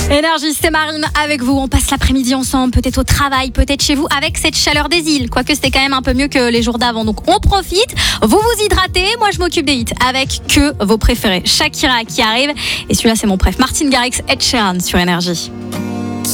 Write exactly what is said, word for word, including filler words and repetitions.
Énergie, c'est Marine avec vous. On passe l'après-midi ensemble, peut-être au travail, peut-être chez vous, avec cette chaleur des îles. Quoique c'était quand même un peu mieux que les jours d'avant. Donc on profite, vous vous hydratez. Moi je m'occupe des hits avec que vos préférés. Shakira qui arrive. Et celui-là c'est mon préf. Martin Garrix, Ed Sheeran sur Énergie.